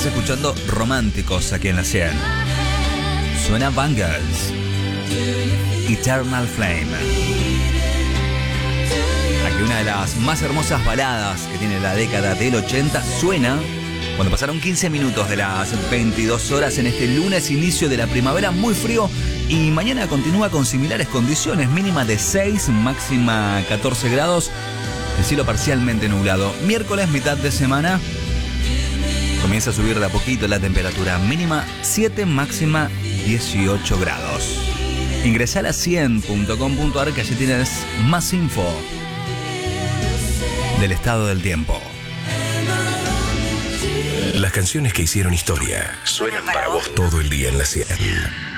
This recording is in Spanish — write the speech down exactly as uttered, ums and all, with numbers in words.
Estás escuchando Románticos aquí en la cien. Suena Vanguards, Eternal Flame. Aquí una de las más hermosas baladas que tiene la década del ochenta suena cuando pasaron quince minutos de las veintidós horas en este lunes, inicio de la primavera, muy frío, y mañana continúa con similares condiciones, mínima de seis, máxima catorce grados, el cielo parcialmente nublado. Miércoles, mitad de semana, comienza a subir de a poquito la temperatura, mínima siete, máxima dieciocho grados. Ingresá a la cien punto com punto a r que allí tienes más info del estado del tiempo. Las canciones que hicieron historia suenan para vos todo el día en la cien.